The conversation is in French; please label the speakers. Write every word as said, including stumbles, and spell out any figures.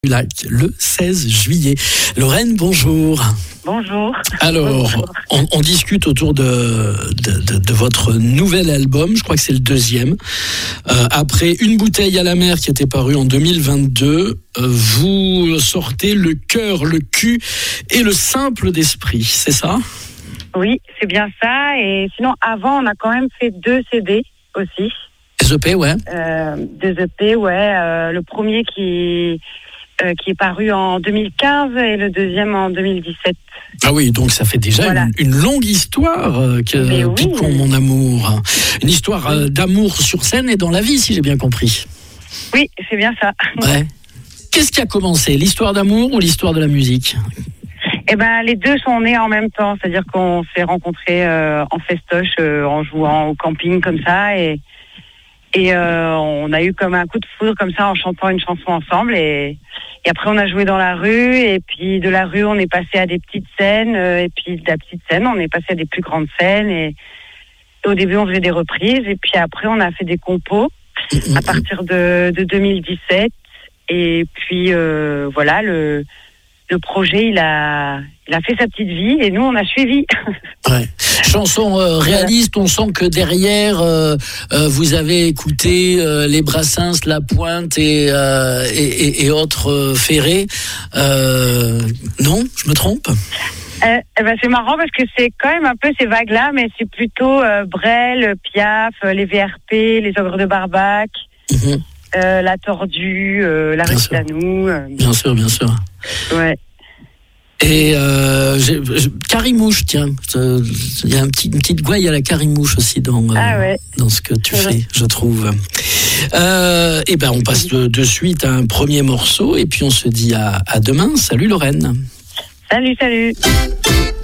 Speaker 1: Là, le seize juillet. Lorraine, bonjour.
Speaker 2: Bonjour.
Speaker 1: Alors,
Speaker 2: Bonjour.
Speaker 1: On, on discute autour de, de, de, de votre nouvel album, je crois que c'est le deuxième. Euh, après Une bouteille à la mer qui était paru en deux mille vingt-deux, euh, vous sortez Le cœur, le cul et le simple d'esprit, c'est ça ?
Speaker 2: Oui, c'est bien ça. Et sinon, avant, on a quand même fait deux C D aussi.
Speaker 1: S E P, ouais.
Speaker 2: Euh, deux E P, ouais. Euh, le premier qui... Euh, qui est paru en deux mille quinze et le deuxième en deux mille dix-sept.
Speaker 1: Ah oui, donc ça fait déjà voilà. une, une longue histoire, euh, que
Speaker 2: oui.
Speaker 1: Picon, mon amour. Une histoire euh, d'amour sur scène et dans la vie, si j'ai bien compris.
Speaker 2: Oui, c'est bien ça.
Speaker 1: Ouais. Qu'est-ce qui a commencé, l'histoire d'amour ou l'histoire de la musique ?
Speaker 2: Eh ben, les deux sont nés en même temps, c'est-à-dire qu'on s'est rencontrés euh, en festoche, euh, en jouant au camping comme ça, et et euh, on a eu comme un coup de foudre comme ça en chantant une chanson ensemble, et Et après, on a joué dans la rue, et puis de la rue, on est passé à des petites scènes, et puis de la petite scène, on est passé à des plus grandes scènes, et, et au début, on faisait des reprises, et puis après, on a fait des compos à partir de, de deux mille dix-sept, et puis euh, voilà, le, le projet, il a, il a fait sa petite vie, et nous, on a suivi.
Speaker 1: Ouais. Chanson euh, réaliste, on sent que derrière, euh, euh, vous avez écouté euh, les Brassens, La Pointe et, euh, et, et, et autres euh, Ferré. Euh, non, je me trompe ?
Speaker 2: Euh, eh ben c'est marrant parce que c'est quand même un peu ces vagues-là, mais c'est plutôt euh, Brel, Piaf, euh, les V R P, les Ogres de Barbac, mmh. euh, La Tordue, euh, La Restanou. Euh,
Speaker 1: bien sûr, bien sûr.
Speaker 2: Ouais.
Speaker 1: Et euh, j'ai, j'ai, Carimouche, tiens, il y a un petit, une petite gouaille à la Carimouche aussi dans, euh,
Speaker 2: ah ouais.
Speaker 1: dans ce que tu
Speaker 2: ouais.
Speaker 1: fais, je trouve. Euh, et ben on passe de, de suite à un premier morceau et puis on se dit à, à demain. Salut Lorraine.
Speaker 2: Salut, salut.